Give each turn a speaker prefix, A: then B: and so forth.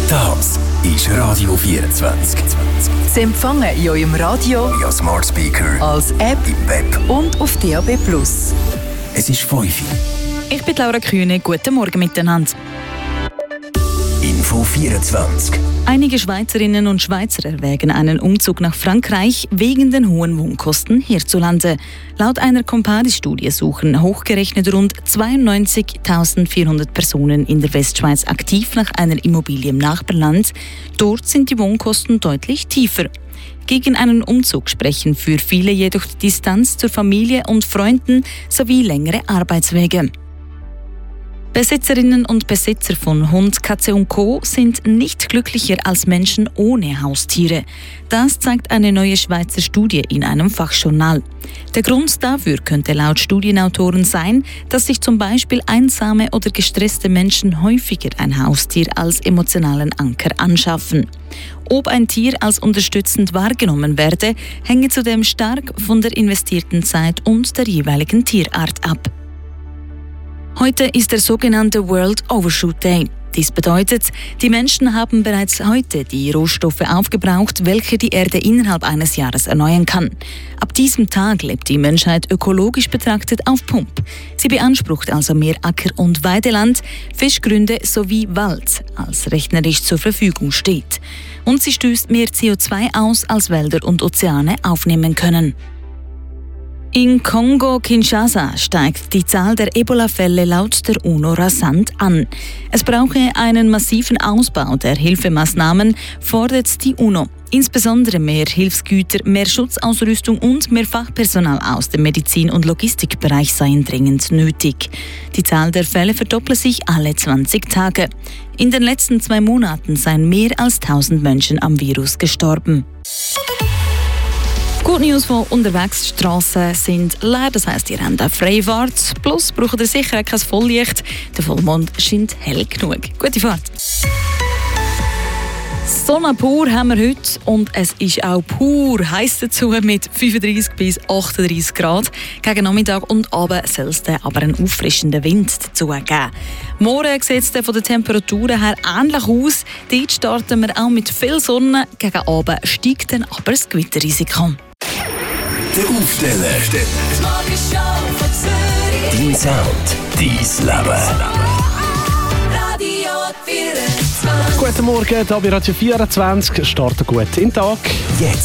A: Das ist Radio 24.
B: Sie empfangen in eurem Radio,
A: via Smart Speaker,
B: als App
A: im Web
B: und auf DAB+.
A: Es ist 5 Uhr.
C: Ich bin Laura Kühne. Guten Morgen miteinander.
A: Info 24.
C: Einige Schweizerinnen und Schweizer erwägen einen Umzug nach Frankreich wegen den hohen Wohnkosten hierzulande. Laut einer Comparis-Studie suchen hochgerechnet rund 92.400 Personen in der Westschweiz aktiv nach einer Immobilie im Nachbarland. Dort sind die Wohnkosten deutlich tiefer. Gegen einen Umzug sprechen für viele jedoch die Distanz zur Familie und Freunden sowie längere Arbeitswege. Besitzerinnen und Besitzer von Hund, Katze und Co. sind nicht glücklicher als Menschen ohne Haustiere. Das zeigt eine neue Schweizer Studie in einem Fachjournal. Der Grund dafür könnte laut Studienautoren sein, dass sich zum Beispiel einsame oder gestresste Menschen häufiger ein Haustier als emotionalen Anker anschaffen. Ob ein Tier als unterstützend wahrgenommen werde, hänge zudem stark von der investierten Zeit und der jeweiligen Tierart ab. Heute ist der sogenannte World Overshoot Day. Dies bedeutet, die Menschen haben bereits heute die Rohstoffe aufgebraucht, welche die Erde innerhalb eines Jahres erneuern kann. Ab diesem Tag lebt die Menschheit ökologisch betrachtet auf Pump. Sie beansprucht also mehr Acker- und Weideland, Fischgründe sowie Wald, als rechnerisch zur Verfügung steht. Und sie stößt mehr CO2 aus, als Wälder und Ozeane aufnehmen können. In Kongo-Kinshasa steigt die Zahl der Ebola-Fälle laut der UNO rasant an. Es brauche einen massiven Ausbau der Hilfemaßnahmen, fordert die UNO. Insbesondere mehr Hilfsgüter, mehr Schutzausrüstung und mehr Fachpersonal aus dem Medizin- und Logistikbereich seien dringend nötig. Die Zahl der Fälle verdopple sich alle 20 Tage. In den letzten 2 Monaten seien mehr als 1000 Menschen am Virus gestorben. Gute News von unterwegs. Die Strassen sind leer, das heisst, ihr habt auch Freifahrt. Plus braucht ihr sicher kein Volllicht. Der Vollmond scheint hell genug. Gute Fahrt! Sonne pur haben wir heute und es ist auch pur heiß dazu mit 35 bis 38 Grad. Gegen Nachmittag und Abend soll es dann aber einen auffrischenden Wind dazu geben. Morgen sieht es dann von den Temperaturen her ähnlich aus. Dort starten wir auch mit viel Sonne. Gegen Abend steigt dann aber das Gewitterrisiko.
A: Der Aufsteller. Dein Sound, dein Leben.
D: Guten Morgen, hier bei Radio 24. Starten gut in den Tag.
A: Jetzt